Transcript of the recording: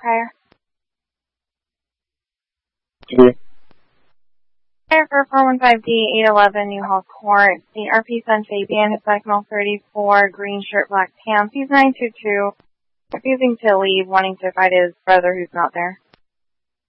prior? Yeah. Prior for 415D 811 New Hall Court. The RP Son Fabian, Hispanic male 34, green shirt, black pants. He's 922, refusing to leave, wanting to fight his brother who's not there.